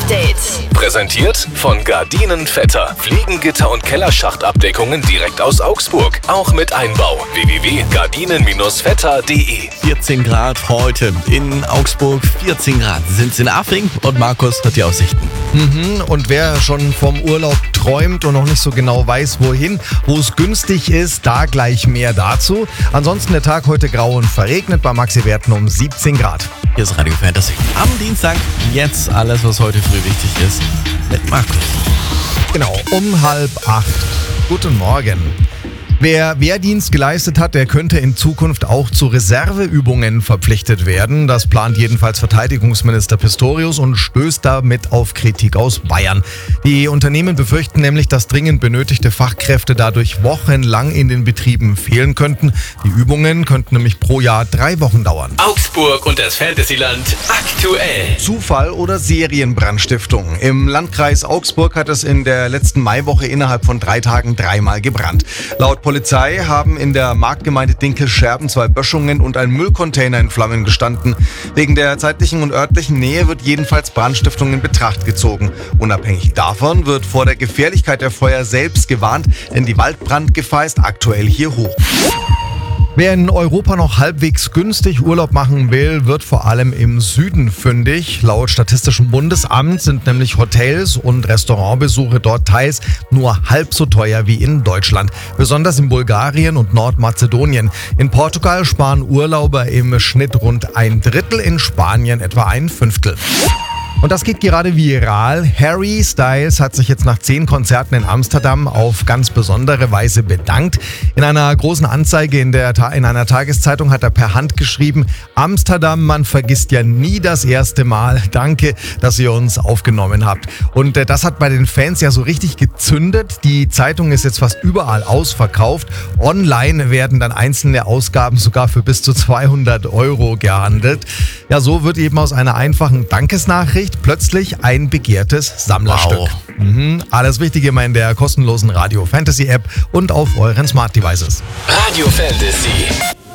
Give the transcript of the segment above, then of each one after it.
Update. Präsentiert von Gardinen Vetter. Fliegengitter und Kellerschachtabdeckungen direkt aus Augsburg. Auch mit Einbau. www.gardinen-vetter.de. 14 Grad heute in Augsburg, 14 Grad sind es in Affing und Markus hat die Aussichten. Und wer schon vom Urlaub träumt und noch nicht so genau weiß, wohin, wo es günstig ist, da gleich mehr dazu. Ansonsten der Tag heute grau und verregnet, bei Maxi-Werten um 17 Grad. Hier ist Radio Fantasy. Am Dienstag jetzt alles, was heute früh wichtig ist, mit Markus. Genau, um 7:30. Guten Morgen. Wer Wehrdienst geleistet hat, der könnte in Zukunft auch zu Reserveübungen verpflichtet werden. Das plant jedenfalls Verteidigungsminister Pistorius und stößt damit auf Kritik aus Bayern. Die Unternehmen befürchten nämlich, dass dringend benötigte Fachkräfte dadurch wochenlang in den Betrieben fehlen könnten. Die Übungen könnten nämlich pro Jahr 3 Wochen dauern. Augsburg und das Fantasyland aktuell. Zufall oder Serienbrandstiftung? Im Landkreis Augsburg hat es in der letzten Maiwoche innerhalb von 3 Tagen 3-mal gebrannt. Laut Polizei haben in der Marktgemeinde Dinkelscherben 2 Böschungen und ein Müllcontainer in Flammen gestanden. Wegen der zeitlichen und örtlichen Nähe wird jedenfalls Brandstiftung in Betracht gezogen. Unabhängig davon wird vor der Gefährlichkeit der Feuer selbst gewarnt, denn die Waldbrandgefahr ist aktuell hier hoch. Wer in Europa noch halbwegs günstig Urlaub machen will, wird vor allem im Süden fündig. Laut Statistischem Bundesamt sind nämlich Hotels und Restaurantbesuche dort teils nur halb so teuer wie in Deutschland. Besonders in Bulgarien und Nordmazedonien. In Portugal sparen Urlauber im Schnitt rund 1/3, in Spanien etwa 1/5. Und das geht gerade viral. Harry Styles hat sich jetzt nach 10 Konzerten in Amsterdam auf ganz besondere Weise bedankt. In einer großen Anzeige in einer Tageszeitung hat er per Hand geschrieben: Amsterdam, man vergisst ja nie das erste Mal. Danke, dass ihr uns aufgenommen habt. Und das hat bei den Fans ja so richtig gezündet. Die Zeitung ist jetzt fast überall ausverkauft. Online werden dann einzelne Ausgaben sogar für bis zu 200 € gehandelt. Ja, so wird eben aus einer einfachen Dankesnachricht plötzlich ein begehrtes Sammlerstück. Wow. Alles Wichtige immer in der kostenlosen Radio Fantasy App und auf euren Smart Devices. Radio Fantasy.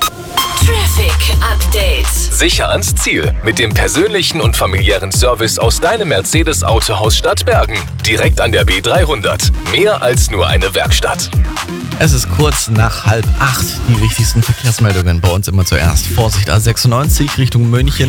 Traffic Update. Sicher ans Ziel mit dem persönlichen und familiären Service aus deinem Mercedes-Autohaus Stadtbergen. Direkt an der B300. Mehr als nur eine Werkstatt. Es ist kurz nach 7:30. Die wichtigsten Verkehrsmeldungen bei uns immer zuerst. Vorsicht A96 Richtung München.